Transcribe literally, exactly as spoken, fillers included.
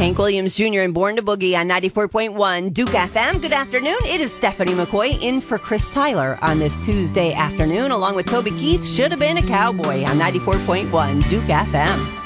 Hank Williams Junior and Born to Boogie on ninety-four point one Duke F M. Good afternoon. It is Stephanie McCoy in for Chris Tyler on this Tuesday afternoon, along with Toby Keith. Should have been a cowboy on ninety-four point one Duke F M.